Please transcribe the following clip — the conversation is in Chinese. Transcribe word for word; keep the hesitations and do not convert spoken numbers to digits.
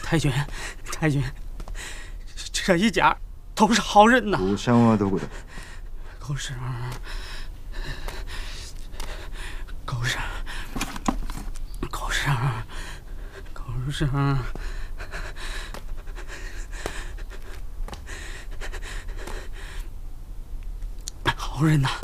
太君，太君，这一家都是好人呐。 不像我都不得。 狗生，狗生，狗生，狗生。好人呐，